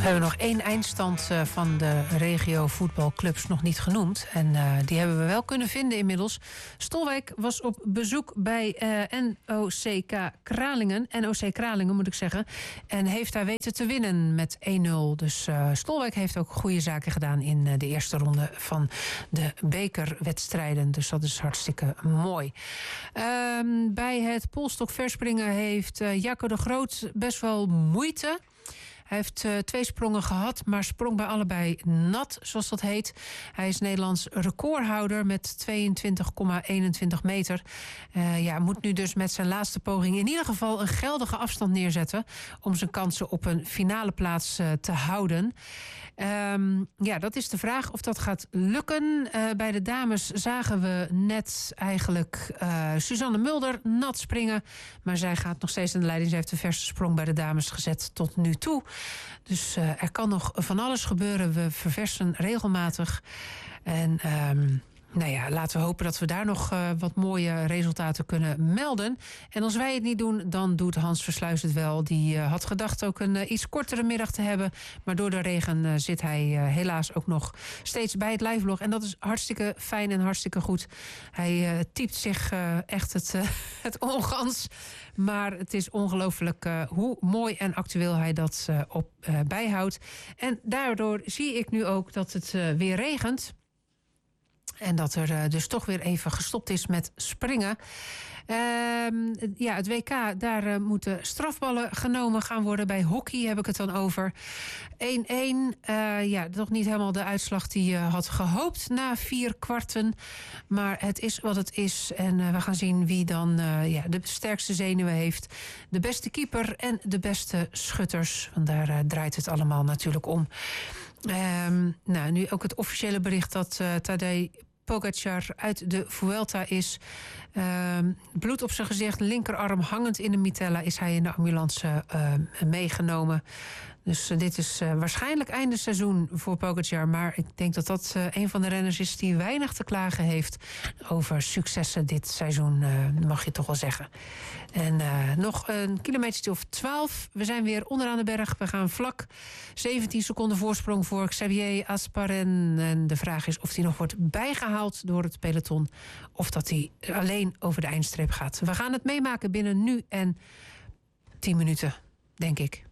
hebben nog 1 eindstand van de regio voetbalclubs nog niet genoemd. En die hebben we wel kunnen vinden inmiddels. Stolwijk was op bezoek bij NOC Kralingen moet ik zeggen. En heeft daar weten te winnen met 1-0. Dus Stolwijk heeft ook goede zaken gedaan in de eerste ronde van de bekerwedstrijden. Dus dat is hartstikke mooi. Bij het polstokverspringen heeft Jacco de Groot best wel moeite. Hij heeft 2 sprongen gehad, maar sprong bij allebei nat, zoals dat heet. Hij is Nederlands recordhouder met 22,21 meter. Moet nu dus met zijn laatste poging in ieder geval een geldige afstand neerzetten om zijn kansen op een finale plaats te houden. Dat is de vraag of dat gaat lukken. Bij de dames zagen we net eigenlijk Suzanne Mulder nat springen. Maar zij gaat nog steeds aan de leiding. Ze heeft de verste sprong bij de dames gezet tot nu toe. Dus er kan nog van alles gebeuren. We verversen regelmatig. En laten we hopen dat we daar nog wat mooie resultaten kunnen melden. En als wij het niet doen, dan doet Hans Versluis het wel. Die had gedacht ook een iets kortere middag te hebben. Maar door de regen zit hij helaas ook nog steeds bij het liveblog. En dat is hartstikke fijn en hartstikke goed. Hij typt zich echt het ongans. Maar het is ongelooflijk hoe mooi en actueel hij dat bijhoudt. En daardoor zie ik nu ook dat het weer regent. En dat er dus toch weer even gestopt is met springen. Het WK, daar moeten strafballen genomen gaan worden. Bij hockey heb ik het dan over. 1-1. Toch niet helemaal de uitslag die je had gehoopt na 4 kwarten. Maar het is wat het is. En we gaan zien wie dan de sterkste zenuwen heeft. De beste keeper en de beste schutters. Want daar draait het allemaal natuurlijk om. Nu ook het officiële bericht dat Tadej Pogačar uit de Vuelta is. Bloed op zijn gezicht, linkerarm hangend in de mitella is hij in de ambulance meegenomen. Dus dit is waarschijnlijk einde seizoen voor Pogačar. Maar ik denk dat dat een van de renners is die weinig te klagen heeft over successen dit seizoen, mag je toch wel zeggen. En nog een kilometertje of 12. We zijn weer onderaan de berg. We gaan vlak. 17 seconden voorsprong voor Xavier Asparen. En de vraag is of hij nog wordt bijgehaald door het peloton. Of dat hij alleen over de eindstreep gaat. We gaan het meemaken binnen nu en 10 minuten, denk ik.